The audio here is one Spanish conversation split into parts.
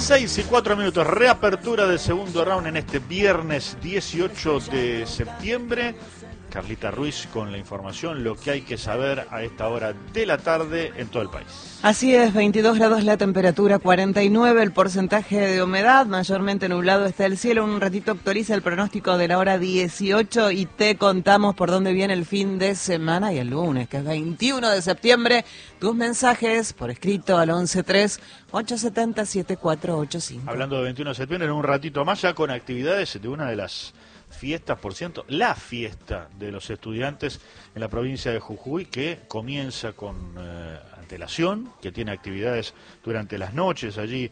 6:04, reapertura del segundo round en este viernes 18 de septiembre. Carlita Ruiz con la información, lo que hay que saber a esta hora de la tarde en todo el país. Así es, 22 grados la temperatura, 49 el porcentaje de humedad, mayormente nublado está el cielo. Un ratito actualiza el pronóstico de la hora 18 y te contamos por dónde viene el fin de semana y el lunes, que es 21 de septiembre. Tus mensajes por escrito al 11-3-870-7485. Hablando de 21 de septiembre, en un ratito más ya con actividades de una de las fiestas, por cierto, la fiesta de los estudiantes en la provincia de Jujuy, que comienza con antelación, que tiene actividades durante las noches allí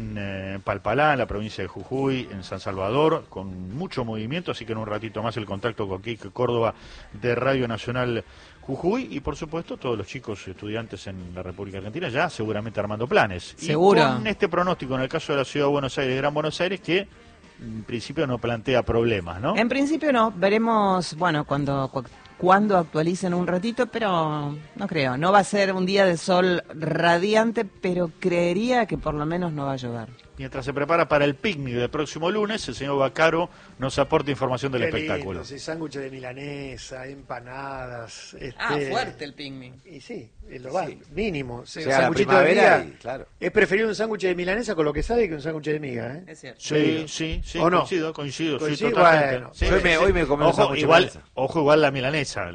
en Palpalá, en la provincia de Jujuy, en San Salvador, con mucho movimiento, así que en un ratito más el contacto con Quique Córdoba de Radio Nacional Jujuy y por supuesto todos los chicos estudiantes en la República Argentina ya seguramente armando planes. Seguro. Y con este pronóstico en el caso de la Ciudad de Buenos Aires, Gran Buenos Aires, que en principio no plantea problemas, ¿no? En principio no, veremos, bueno, cuando actualicen un ratito, pero no creo. No va a ser un día de sol radiante, pero creería que por lo menos no va a llover. Mientras se prepara para el picnic del próximo lunes, el señor Baccaro nos aporta información del espectáculo. Sí, sándwiches de milanesa, empanadas. Fuerte el picnic. Y sí, es lo va, mínimo. Sí, la primavera, claro. Es preferible un sándwich de milanesa con lo que sabe que un sándwich de miga, ¿eh? Es cierto. Sí, ¿O no? coincido, sí, ¿Coincide? totalmente. Bueno. Sí, Hoy me comí un sándwich de milanesa. Ojo, igual la milanesa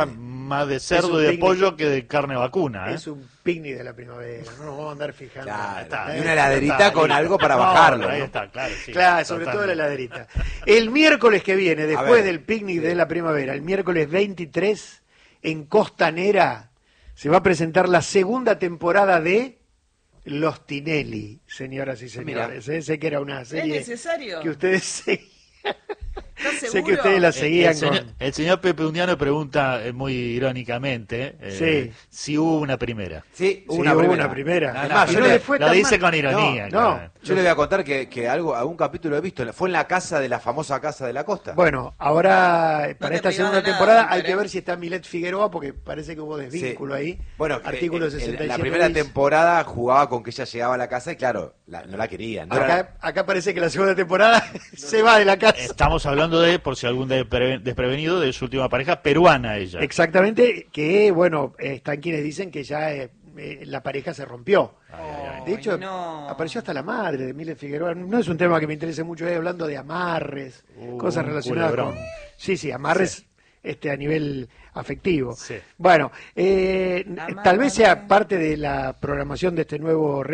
más de cerdo y de picnic. Pollo que de carne vacuna, ¿eh? Es un picnic de la primavera, no nos vamos a andar fijando. Claro, y una heladerita con algo para bajarlo. Ahí ¿no? está, claro. Sí, Claro, sobre todo la heladerita. El miércoles que viene, después del picnic de la primavera, el miércoles 23, en Costanera, se va a presentar la segunda temporada de Los Tinelli, señoras y señores. Sé que era una serie ¿Es necesario? que ustedes seguían. ¿Estás seguro? Sé que ustedes la seguían el señor Pepe Undiano pregunta muy irónicamente si hubo una primera. Sí, hubo una primera. No, Además, yo no le- le fue Lo tan dice mal. con ironía. No, claro. Yo le voy a contar que algún capítulo he visto. Fue en la casa de la famosa Casa de la Costa. Bueno, ahora para te esta privás segunda de nada, temporada hay Peter, que ¿eh? ver si está Milet Figueroa, porque parece que hubo desvínculo ahí. Bueno, Artículo 67. la primera temporada jugaba con que ella llegaba a la casa y claro, no la querían. ¿no? Acá parece que la segunda temporada se va de la casa. Estamos hablando de, por si algún desprevenido, de su última pareja peruana ella. Exactamente, que bueno, están quienes dicen que ya la pareja se rompió. De hecho, no. apareció hasta la madre de Milet Figueroa. No es un tema que me interese mucho, hablando de amarres, cosas relacionadas culebrón. con... Sí, amarres a nivel afectivo. Sí. Bueno, tal vez sea parte de la programación de este nuevo